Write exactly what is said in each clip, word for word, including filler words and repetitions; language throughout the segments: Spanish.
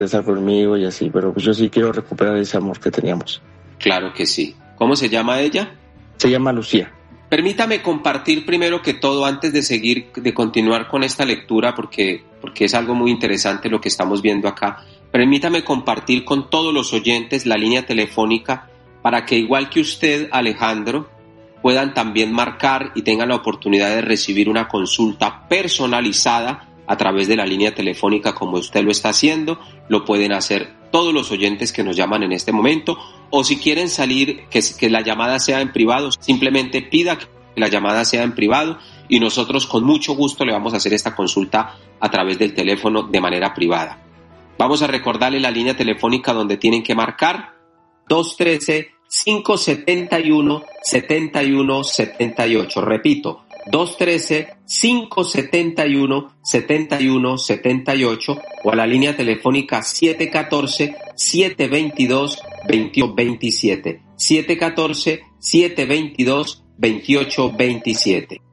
estar conmigo y así, pero pues yo sí quiero recuperar ese amor que teníamos. Claro que sí. ¿Cómo se llama ella? Se llama Lucía. Permítame compartir primero que todo, antes de seguir, de continuar con esta lectura, porque, porque es algo muy interesante lo que estamos viendo acá. Permítame compartir con todos los oyentes la línea telefónica para que, igual que usted, Alejandro, puedan también marcar y tengan la oportunidad de recibir una consulta personalizada a través de la línea telefónica como usted lo está haciendo. Lo pueden hacer todos los oyentes que nos llaman en este momento, o si quieren salir, que, que la llamada sea en privado, simplemente pida que la llamada sea en privado y nosotros con mucho gusto le vamos a hacer esta consulta a través del teléfono de manera privada. Vamos a recordarle la línea telefónica donde tienen que marcar: dos uno tres, cinco siete uno, siete uno siete ocho. Repito, dos uno tres, cinco siete uno, siete uno siete ocho, o a la línea telefónica siete uno cuatro, siete dos dos, dos ocho dos siete, siete uno cuatro, siete dos dos, dos ocho dos siete.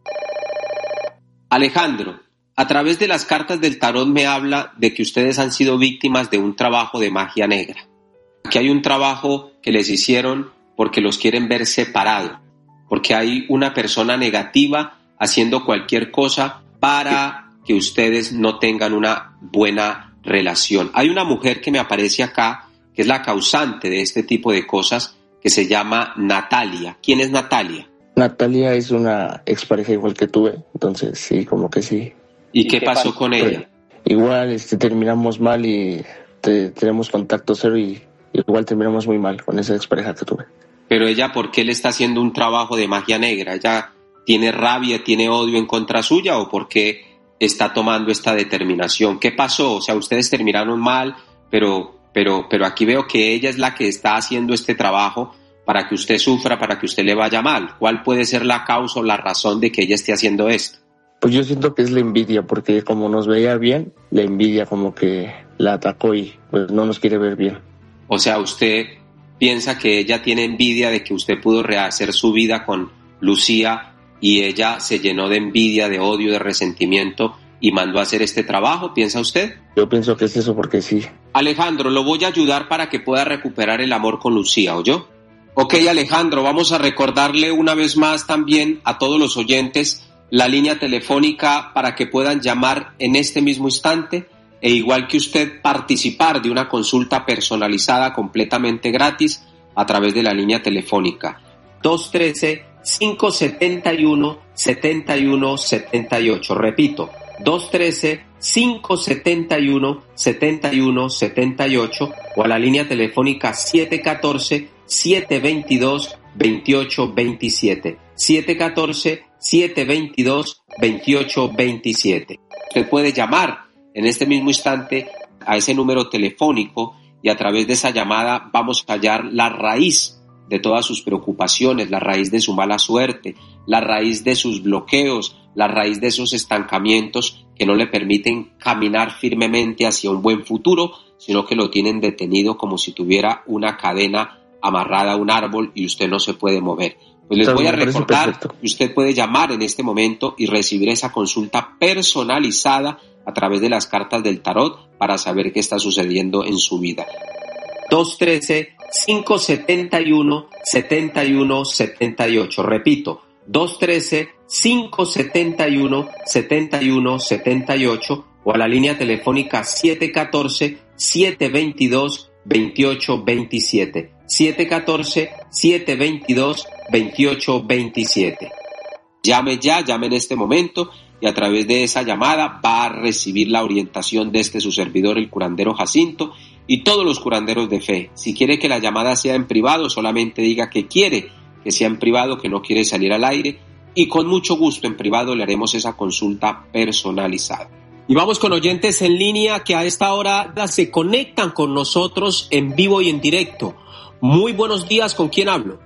Alejandro, a través de las cartas del tarot me habla de que ustedes han sido víctimas de un trabajo de magia negra. Aquí hay un trabajo que les hicieron porque los quieren ver separados, porque hay una persona negativa haciendo cualquier cosa para que ustedes no tengan una buena relación. Hay una mujer que me aparece acá, que es la causante de este tipo de cosas, que se llama Natalia. ¿Quién es Natalia? Natalia es una expareja igual que tuve, entonces sí, como que sí. ¿Y qué pasó con ella? Igual este, terminamos mal y te, tenemos contacto cero y igual terminamos muy mal con esa expareja que tuve. Pero ella, ¿por qué le está haciendo un trabajo de magia negra? ¿Ella tiene rabia, tiene odio en contra suya o por qué está tomando esta determinación? ¿Qué pasó? O sea, ustedes terminaron mal, pero, pero, pero aquí veo que ella es la que está haciendo este trabajo para que usted sufra, para que usted le vaya mal. ¿Cuál puede ser la causa o la razón de que ella esté haciendo esto? Pues yo siento que es la envidia, porque como nos veía bien, la envidia como que la atacó y pues no nos quiere ver bien. O sea, usted piensa que ella tiene envidia de que usted pudo rehacer su vida con Lucía y ella se llenó de envidia, de odio, de resentimiento y mandó a hacer este trabajo, ¿piensa usted? Yo pienso que es eso porque sí. Alejandro, lo voy a ayudar para que pueda recuperar el amor con Lucía, ¿oyó? Ok, Alejandro, vamos a recordarle una vez más también a todos los oyentes la línea telefónica para que puedan llamar en este mismo instante e igual que usted participar de una consulta personalizada completamente gratis a través de la línea telefónica dos uno tres, cinco siete uno, siete uno siete ocho. Repito, dos uno tres, cinco siete uno, siete uno siete ocho, o a la línea telefónica siete uno cuatro, siete dos dos, dos ocho dos siete, siete uno cuatro, siete dos dos, dos ocho dos siete. Usted puede llamar en este mismo instante a ese número telefónico y a través de esa llamada vamos a hallar la raíz de todas sus preocupaciones, la raíz de su mala suerte, la raíz de sus bloqueos, la raíz de esos estancamientos que no le permiten caminar firmemente hacia un buen futuro, sino que lo tienen detenido como si tuviera una cadena amarrada a un árbol y usted no se puede mover. Pues les voy a recordar que usted puede llamar en este momento y recibir esa consulta personalizada a través de las cartas del tarot para saber qué está sucediendo en su vida. dos uno tres, cinco siete uno, siete uno siete ocho. Repito, dos uno tres, cinco siete uno, siete uno siete ocho, o a la línea telefónica siete uno cuatro, siete dos dos, dos ocho dos siete, siete uno cuatro, siete dos dos, dos ocho dos siete. Llame ya, llame en este momento y a través de esa llamada va a recibir la orientación de este su servidor, el curandero Jacinto, y todos los curanderos de fe. Si quiere que la llamada sea en privado, solamente diga que quiere que sea en privado, que no quiere salir al aire, y con mucho gusto en privado le haremos esa consulta personalizada. Y vamos con oyentes en línea que a esta hora se conectan con nosotros en vivo y en directo. Muy buenos días, ¿con quién hablo?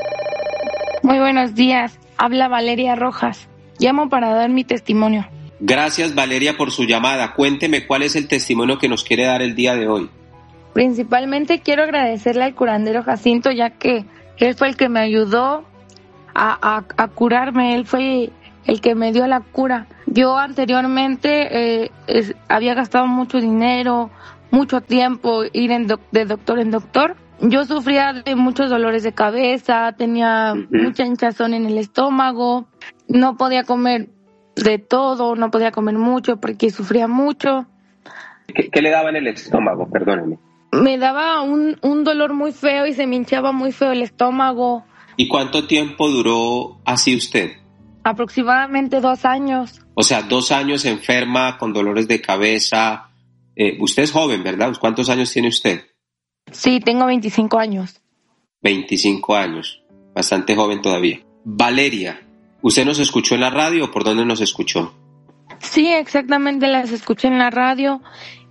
Muy buenos días, habla Valeria Rojas. Llamo para dar mi testimonio. Gracias, Valeria, por su llamada. Cuénteme cuál es el testimonio que nos quiere dar el día de hoy. Principalmente quiero agradecerle al curandero Jacinto, ya que él fue el que me ayudó a, a, a curarme, él fue el que me dio la cura. Yo anteriormente eh, es, había gastado mucho dinero, mucho tiempo ir en doc- de doctor en doctor. Yo sufría de muchos dolores de cabeza, tenía uh-huh. mucha hinchazón en el estómago, no podía comer de todo, no podía comer mucho porque sufría mucho. ¿Qué, qué le daba en el estómago? Perdóneme. Me daba un, un dolor muy feo y se me hinchaba muy feo el estómago. ¿Y cuánto tiempo duró así usted? Aproximadamente dos años. O sea, dos años enferma con dolores de cabeza. Eh, usted es joven, ¿verdad? ¿Cuántos años tiene usted? Sí, tengo veinticinco años. veinticinco años, bastante joven todavía. Valeria, ¿usted nos escuchó en la radio o por dónde nos escuchó? Sí, exactamente, las escuché en la radio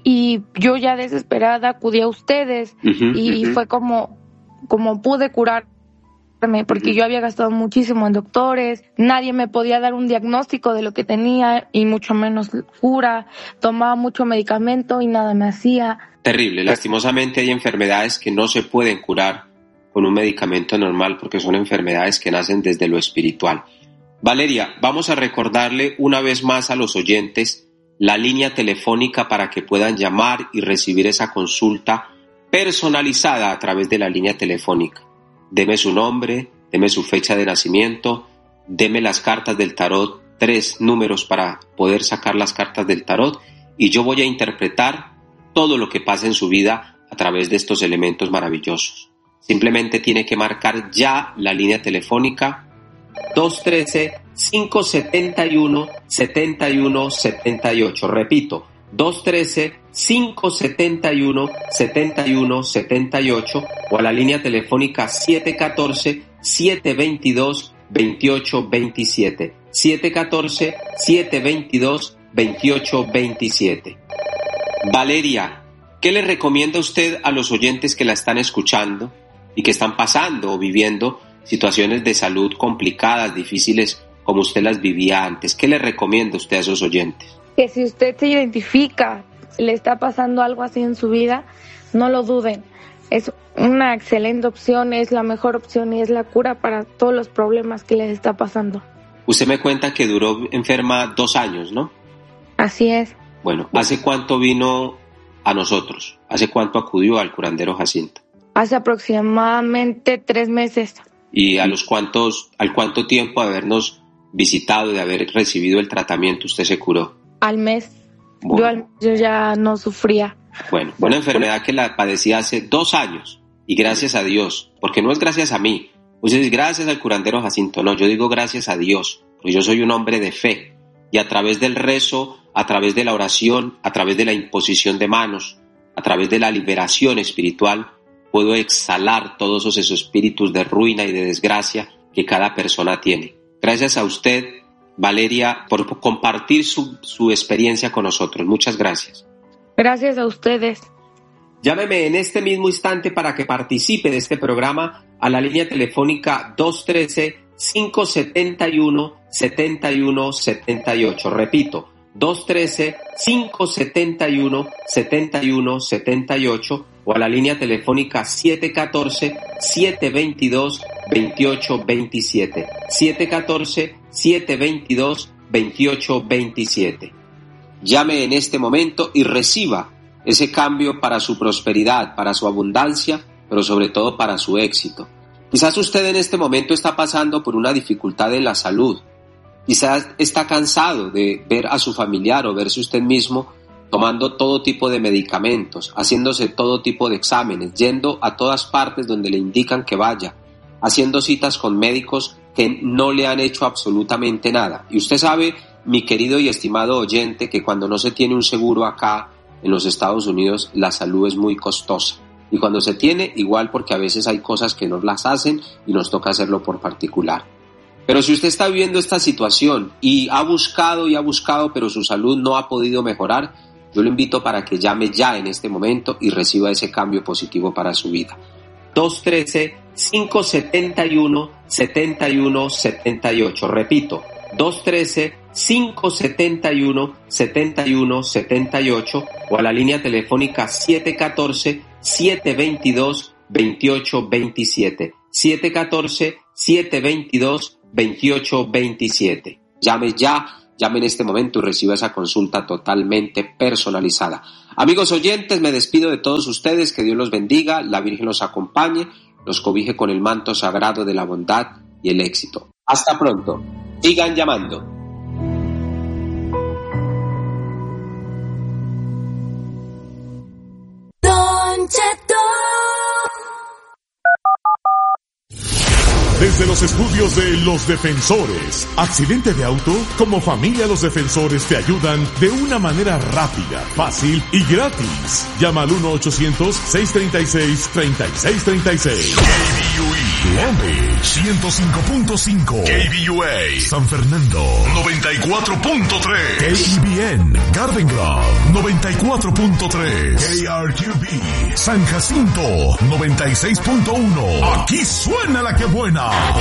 y yo ya desesperada acudí a ustedes uh-huh, y uh-huh. fue como, como pude curarme porque uh-huh. yo había gastado muchísimo en doctores, nadie me podía dar un diagnóstico de lo que tenía y mucho menos cura, tomaba mucho medicamento y nada me hacía. Terrible, lastimosamente hay enfermedades que no se pueden curar con un medicamento normal porque son enfermedades que nacen desde lo espiritual. Valeria, vamos a recordarle una vez más a los oyentes la línea telefónica para que puedan llamar y recibir esa consulta personalizada a través de la línea telefónica. Deme su nombre, deme su fecha de nacimiento, deme las cartas del tarot, tres números para poder sacar las cartas del tarot y yo voy a interpretar todo lo que pasa en su vida a través de estos elementos maravillosos. Simplemente tiene que marcar ya la línea telefónica dos uno tres, cinco siete uno, siete uno siete ocho. Repito, dos uno tres, cinco siete uno, siete uno siete ocho o a la línea telefónica siete uno cuatro, siete dos dos, dos ocho dos siete. siete uno cuatro, siete dos dos, dos ocho dos siete. Valeria, ¿qué le recomienda usted a los oyentes que la están escuchando y que están pasando o viviendo situaciones de salud complicadas, difíciles, como usted las vivía antes? ¿Qué le recomienda usted a esos oyentes? Que si usted se identifica, le está pasando algo así en su vida, no lo duden. Es una excelente opción, es la mejor opción y es la cura para todos los problemas que les está pasando. Usted me cuenta que duró enferma dos años, ¿no? Así es. Bueno, ¿hace cuánto vino a nosotros? ¿Hace cuánto acudió al curandero Jacinto? Hace aproximadamente tres meses. ¿Y a los cuántos, al cuánto tiempo de habernos visitado, de haber recibido el tratamiento, usted se curó? Al mes. Bueno. Yo, al, yo ya no sufría. Bueno, una enfermedad que la padecía hace dos años y gracias a Dios, porque no es gracias a mí. Usted dice gracias al curandero Jacinto. No, yo digo gracias a Dios, porque yo soy un hombre de fe y a través del rezo, a través de la oración, a través de la imposición de manos, a través de la liberación espiritual, puedo exhalar todos esos espíritus de ruina y de desgracia que cada persona tiene. Gracias a usted, Valeria, por compartir su, su experiencia con nosotros. Muchas gracias. Gracias a ustedes. Llámeme en este mismo instante para que participe de este programa a la línea telefónica dos uno tres, cinco siete uno, siete uno siete ocho. Repito, dos uno tres, cinco siete uno, siete uno siete ocho o a la línea telefónica siete uno cuatro, siete dos dos, dos ocho dos siete. siete uno cuatro, siete dos dos, dos ocho dos siete. Llame en este momento y reciba ese cambio para su prosperidad, para su abundancia, pero sobre todo para su éxito. Quizás usted en este momento está pasando por una dificultad en la salud. Quizás está cansado de ver a su familiar o verse usted mismo tomando todo tipo de medicamentos, haciéndose todo tipo de exámenes, yendo a todas partes donde le indican que vaya, haciendo citas con médicos que no le han hecho absolutamente nada. Y usted sabe, mi querido y estimado oyente, que cuando no se tiene un seguro acá en los Estados Unidos, la salud es muy costosa. Y cuando se tiene, igual, porque a veces hay cosas que nos las hacen y nos toca hacerlo por particular. Pero si usted está viviendo esta situación y ha buscado y ha buscado, pero su salud no ha podido mejorar, yo lo invito para que llame ya en este momento y reciba ese cambio positivo para su vida. dos uno tres, cinco siete uno, siete uno siete ocho. Repito, dos uno tres, cinco siete uno, siete uno siete ocho o a la línea telefónica siete uno cuatro, siete dos dos, dos ocho dos siete. siete uno cuatro, siete dos dos, dos ocho dos siete. Llame ya Llame en este momento y reciba esa consulta totalmente personalizada. Amigos oyentes, me despido de todos ustedes, que Dios los bendiga, la Virgen los acompañe, los cobije con el manto sagrado de la bondad y el éxito. Hasta pronto. Sigan llamando. Don Cheto. Desde los estudios de Los Defensores, accidente de auto, como familia Los Defensores te ayudan de una manera rápida, fácil y gratis. Llama al uno ochocientos, seiscientos treinta y seis, treinta y seis treinta y seis. K B U E, Long Beach, ciento cinco punto cinco. K B U A, San Fernando, noventa y cuatro punto tres. K E B N, Garden Grove, noventa y cuatro punto tres. K R Q B, San Jacinto, noventa y seis punto uno. Aquí suena la que buena.